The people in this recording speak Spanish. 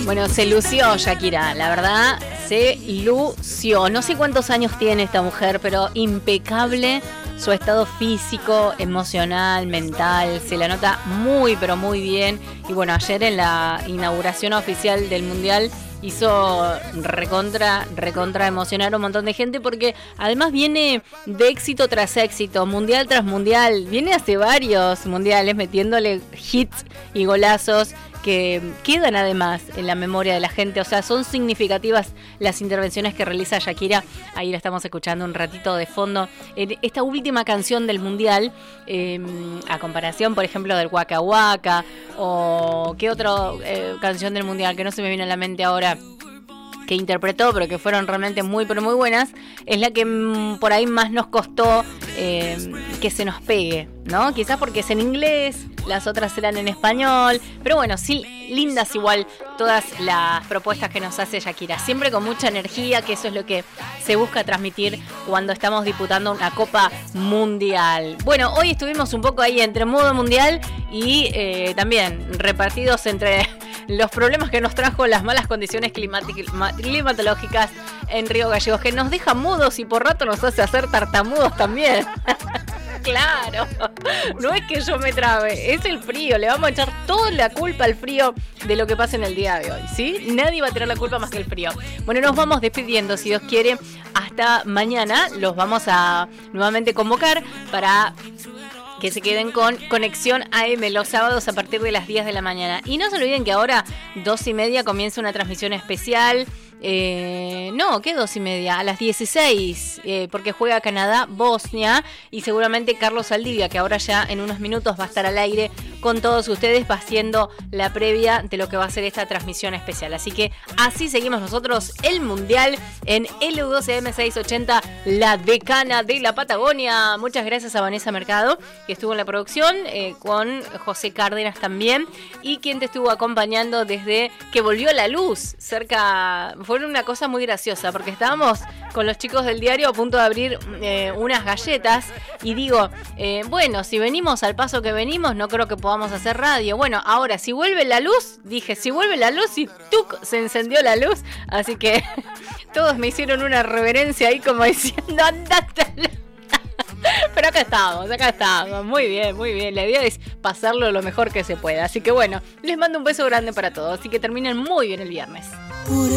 Bueno, se lució Shakira, la verdad, se lució. No sé cuántos años tiene esta mujer, pero impecable su estado físico, emocional, mental. Se la nota muy, pero muy bien. Y bueno, ayer en la inauguración oficial del Mundial hizo recontra emocionar a un montón de gente, porque además viene de éxito tras éxito, mundial tras mundial. Viene hace varios mundiales metiéndole hits y golazos que quedan además en la memoria de la gente. O sea, son significativas las intervenciones que realiza Shakira. Ahí la estamos escuchando un ratito de fondo. Esta última canción del Mundial, a comparación, por ejemplo, del Waka Waka, o qué otra canción del Mundial que no se me viene a la mente ahora, que interpretó, pero que fueron realmente muy, pero muy buenas, es la que por ahí más nos costó que se nos pegue, ¿no? Quizás porque es en inglés, las otras eran en español, pero bueno, sí, lindas igual todas las propuestas que nos hace Shakira, siempre con mucha energía, que eso es lo que se busca transmitir cuando estamos disputando una Copa Mundial. Bueno, hoy estuvimos un poco ahí entre modo mundial y también repartidos entre los problemas que nos trajo las malas condiciones climatológicas en Río Gallegos, que nos deja mudos y por rato nos hace hacer tartamudos también. Claro, no es que yo me trabe, es el frío. Le vamos a echar toda la culpa al frío de lo que pasa en el día de hoy, ¿sí? Nadie va a tener la culpa más que el frío. Bueno, nos vamos despidiendo, si Dios quiere, hasta mañana. Los vamos a nuevamente convocar para que se queden con Conexión AM los sábados a partir de las 10 de la mañana. Y no se olviden que ahora 2:30 comienza una transmisión especial. No, ¿qué 2:30? A las 16, porque juega Canadá, Bosnia, y seguramente Carlos Saldivia, que ahora ya en unos minutos va a estar al aire con todos ustedes, va haciendo la previa de lo que va a ser esta transmisión especial. Así que así seguimos nosotros el Mundial en LU12 M680, la decana de la Patagonia. Muchas gracias a Vanessa Mercado, que estuvo en la producción, con José Cárdenas también, y quien te estuvo acompañando desde que volvió la luz cerca. Fue una cosa muy graciosa, porque estábamos con los chicos del diario a punto de abrir unas galletas, y digo, bueno, si venimos al paso que venimos, no creo que podamos hacer radio. Bueno, ahora, si vuelve la luz, dije, si vuelve la luz, y ¡tuc! Se encendió la luz, así que todos me hicieron una reverencia ahí como diciendo, andate. Pero acá estamos, muy bien, la idea es pasarlo lo mejor que se pueda, así que bueno, les mando un beso grande para todos, así que terminen muy bien el viernes.